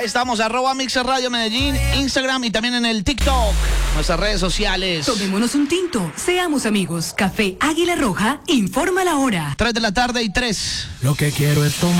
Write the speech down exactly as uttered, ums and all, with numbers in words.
Estamos arroba Mixer Radio Medellín, Instagram y también en el TikTok, nuestras redes sociales. Tomémonos un tinto, seamos amigos. Café Águila Roja, informa la hora. tres de la tarde y tres. Lo que quiero es tomar.